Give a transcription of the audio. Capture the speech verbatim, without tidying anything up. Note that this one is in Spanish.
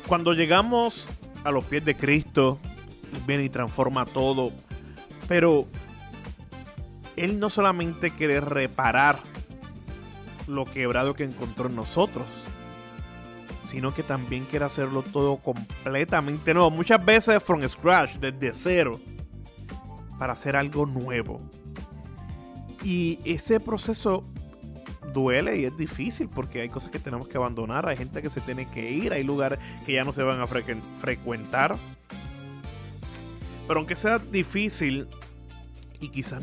Cuando llegamos a los pies de Cristo, viene y transforma todo, pero Él no solamente quiere reparar lo quebrado que encontró en nosotros, sino que también quiere hacerlo todo completamente nuevo, muchas veces from scratch, desde cero, para hacer algo nuevo. Y ese proceso duele y es difícil porque hay cosas que tenemos que abandonar, hay gente que se tiene que ir, hay lugares que ya no se van a frecu- frecuentar. Pero aunque sea difícil y quizás